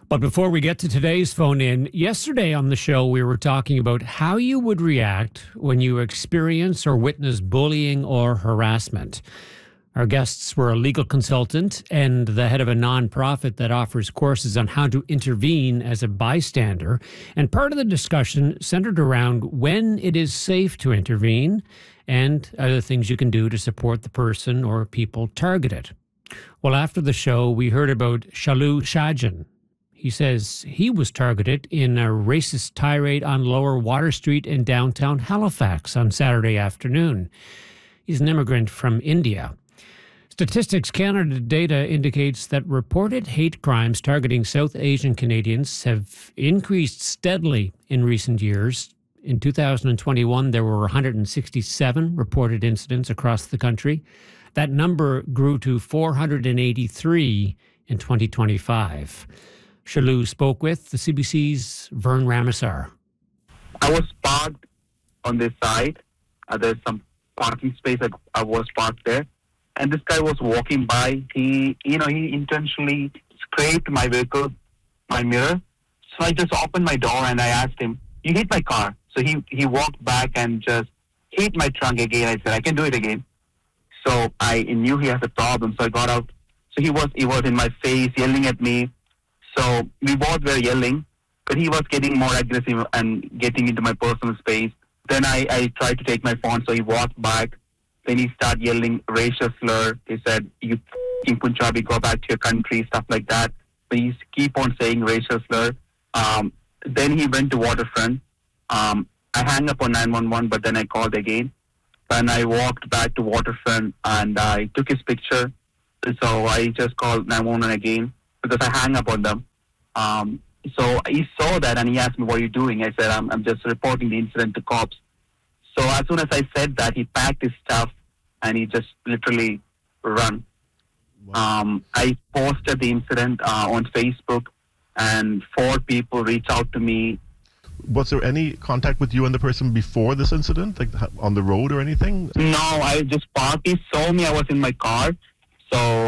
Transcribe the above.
But before we get to today's phone in, yesterday on the show, we were talking about how you would react when you experience or witness bullying or harassment. Our guests were a legal consultant and the head of a nonprofit that offers courses on how to intervene as a bystander. And part of the discussion centered around when it is safe to intervene and other things you can do to support the person or people targeted. Well, after the show, we heard about Shalu Shajan. He says he was targeted in a racist tirade on Lower Water Street in downtown Halifax on Saturday afternoon. He's an immigrant from India. Statistics Canada data indicates that reported hate crimes targeting South Asian Canadians have increased steadily in recent years. In 2021, there were 167 reported incidents across the country. That number grew to 483 in 2025. Shalu spoke with the CBC's Vern Ramasar. I was parked on this side. There's some parking space that I was parked there. And this guy was walking by. He intentionally scraped my vehicle, my mirror. So I just opened my door and I asked him, "You hit my car." So he walked back and just hit my trunk again. I said, "I can do it again." So I knew he has a problem. So I got out. So he was in my face, yelling at me. So we both were yelling, but he was getting more aggressive and getting into my personal space. Then I tried to take my phone, so he walked back. Then he started yelling racial slur. He said, "You in Punjabi, go back to your country," stuff like that. But he keep on saying racial slur. Then he went to Waterfront. I hung up on 911, but then I called again. And I walked back to Waterfront and I took his picture. So I just called 911 again because I hung up on them. So he saw that and he asked me, "What are you doing?" I said, I'm just reporting the incident to cops. So as soon as I said that, he packed his stuff and he just literally run. Wow. I posted the incident on Facebook and 4 people reached out to me. Was there any contact with you and the person before this incident, like on the road or anything? No, I just parked. He saw me. I was in my car. So